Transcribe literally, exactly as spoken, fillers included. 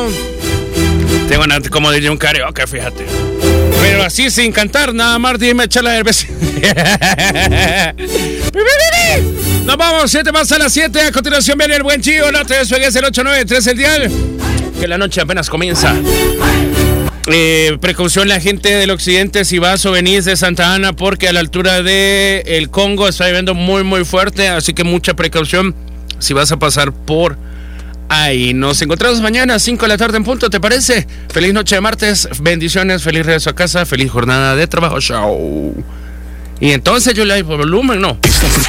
Tengo una, como diría un karaoke, fíjate. Pero así sin cantar, nada más dime echar la cerveza. Nos vamos, siete más a las siete. A continuación viene el buen Chío. No te despegues, el ocho nueve tres el dial. Que la noche apenas comienza. Eh, precaución la gente del occidente si vas o venís de Santa Ana, porque a la altura de el Congo está lloviendo muy muy fuerte, así que mucha precaución si vas a pasar por ahí. Nos encontramos mañana a cinco de la tarde en punto, ¿te parece? Feliz noche de martes, bendiciones, feliz regreso a casa, feliz jornada de trabajo. Chao. Y entonces yo le doy por volumen, ¿no?